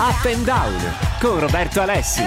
Up and Down con Roberto Alessi.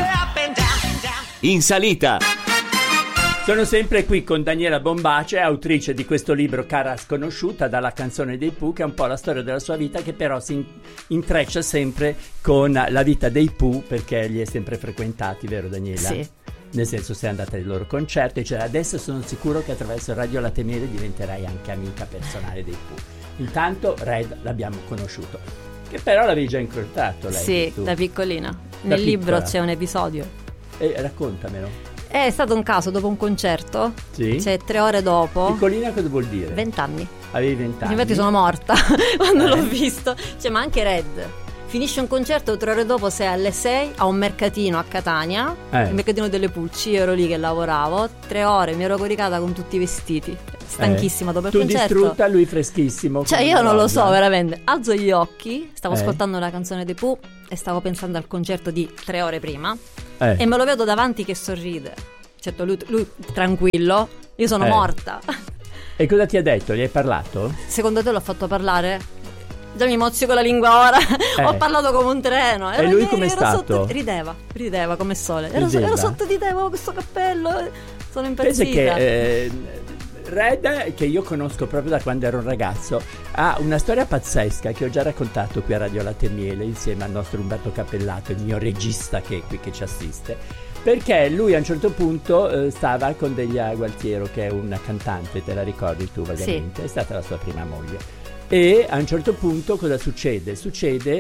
In salita. Sono sempre qui con Daniela Bombace, autrice di questo libro Cara sconosciuta, dalla canzone dei Pooh, che è un po' la storia della sua vita, che però si intreccia sempre con la vita dei Pooh, perché li è sempre frequentati, vero Daniela? Sì. Nel senso, sei andata ai loro concerti, cioè adesso sono sicuro che attraverso Radio Latte Miele diventerai anche amica personale dei Pooh. Intanto Red l'abbiamo conosciuto, che però l'avevi già incontrato lei. Sì, tu. da piccolina. Nel libro c'è un episodio. Raccontamelo. È stato un caso, dopo un concerto, Sì? cioè 3 ore dopo. Piccolina cosa vuol dire? 20 anni. Avevi 20 anni? Infatti sono morta quando l'ho visto. Cioè, ma anche Red. Finisce un concerto, 3 ore dopo sei alle 6 a un mercatino a Catania, il mercatino delle Pulci, io ero lì che lavoravo, 3 ore, mi ero coricata con tutti i vestiti, stanchissima dopo il tu concerto. Tu distrutta, lui freschissimo. Cioè io non lo so veramente, alzo gli occhi, stavo ascoltando la canzone dei Pooh e stavo pensando al concerto di 3 ore prima e me lo vedo davanti che sorride. Certo, lui tranquillo, io sono morta. E cosa ti ha detto? Gli hai parlato? Secondo te l'ho fatto parlare? Già mi mozzico la lingua ora. Ho parlato come un treno. E lui com'è stato? Rideva come sole. Ero sotto di te, avevo questo cappello. Sono impazzita. Pensa che Red, che io conosco proprio da quando ero un ragazzo, ha una storia pazzesca che ho già raccontato qui a Radio Latte Miele insieme al nostro Umberto Cappellato, il mio regista che è qui che ci assiste. Perché lui a un certo punto stava con Delia Gualtiero, che è una cantante, te la ricordi tu vagamente? Sì. È stata la sua prima moglie. E a un certo punto cosa succede? Succede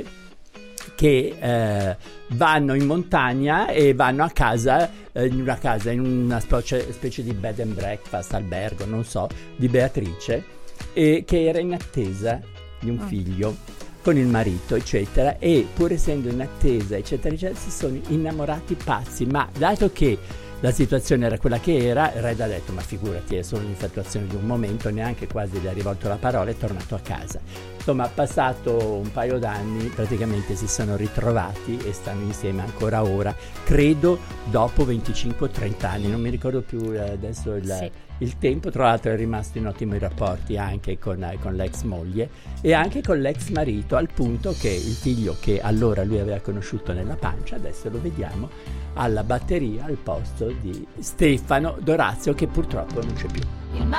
che vanno in montagna e vanno a casa, in una specie di bed and breakfast, albergo, non so, di Beatrice, che era in attesa di un figlio con il marito, eccetera, e pur essendo in attesa, eccetera, eccetera, si sono innamorati pazzi, ma dato che la situazione era quella che era, Red ha detto, ma figurati, è solo l'infatuazione di un momento, neanche quasi gli ha rivolto la parola, è tornato a casa. Insomma, passato un paio d'anni, praticamente si sono ritrovati e stanno insieme ancora ora, credo dopo 25-30 anni, non mi ricordo più adesso il tempo. Tra l'altro è rimasto in ottimi rapporti anche con l'ex moglie e anche con l'ex marito, al punto che il figlio che allora lui aveva conosciuto nella pancia, adesso lo vediamo alla batteria al posto di Stefano Dorazio, che purtroppo non c'è più.